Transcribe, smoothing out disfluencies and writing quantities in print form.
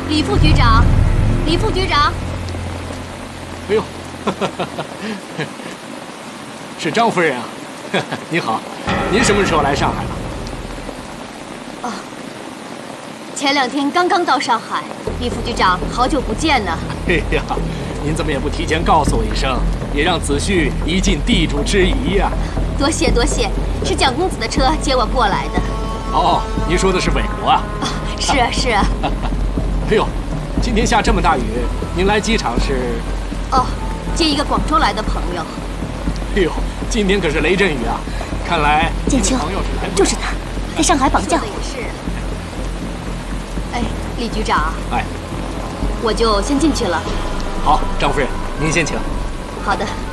李副局长，李副局长。 哎呦，是张夫人啊！你好，您什么时候来上海了？ 哦，前2天刚刚到上海。李副局长，好久不见呢。 哎呀，您怎么也不提前告诉我一声，也让子旭一尽地主之谊呀！ 多谢多谢，是蒋公子的车接我过来的。 哦，您说的是韦国啊？ 是啊是啊。 哎呦，今天下这么大雨，您来机场是？ 哦，接一个广州来的朋友。 哎呦，今天可是雷阵雨啊！看来建秋，就是他，在上海绑架。 说的也是。哎，李局长。 哎， 我就先进去了。 好，张夫人，您先请。 好的。